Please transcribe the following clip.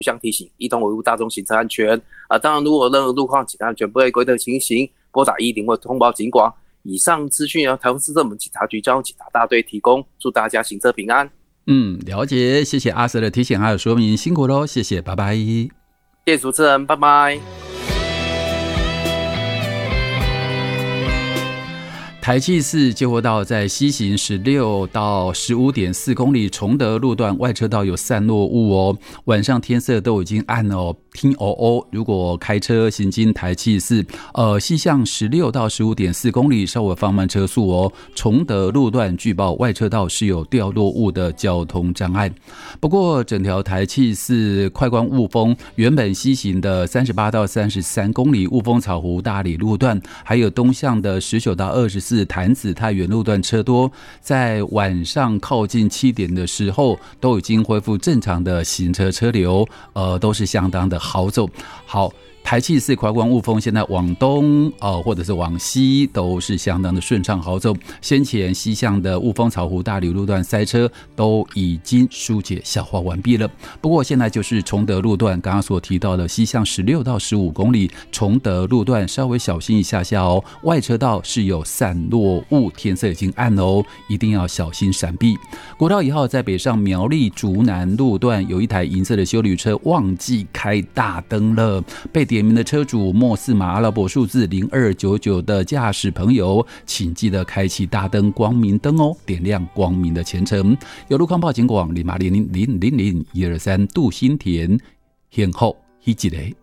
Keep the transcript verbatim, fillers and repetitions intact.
相提醒，一同维护大众行车安全。啊，当然，如果任何路况警察安全不合规的情形，拨打一零或通报警广。以上资讯由台中市政府警察局交通警察大队提供，祝大家行车平安。 嗯，了解，谢谢阿 Sir 的提醒还有说明，辛苦咯，谢谢，拜拜。谢谢主持人，拜拜。 台七四救护道在西行十六到十五点四公里崇德路段外车道有散落雾哦，晚上天色都已经暗了哦，听哦哦，如果开车行经台七四，呃，西向十六到十五点四公里稍微放慢车速哦。崇德路段据报外车道是有掉落雾的交通障碍。不过整条台七四快关雾峰原本西行的三十八到三十三公里雾峰草湖大里路段，还有东向的十九到二十四潭子太原路段车多，在晚上靠近七点的时候都已经恢复正常的行车车流，呃，都是相当的好走。好，台七四快关雾峰现在往东呃，或者是往西都是相当的顺畅好走。先前西向的雾峰草湖大里路段塞车都已经疏解消化完毕了。不过现在就是崇德路段刚刚所提到的西向十六到十五公里崇德路段稍微小心一下下哦，外车道是有散落雾，天色已经暗了哦，一定要小心闪避。国道一号在北上苗栗竹南路段有一台银色的休旅车忘记开大灯了，被点名的车主莫四码阿拉伯数字零二九九的驾驶朋友，请记得开启大灯光明灯哦，点亮光明的前程。有路况报警广零八零零零零零一二三杜新田先后一一个。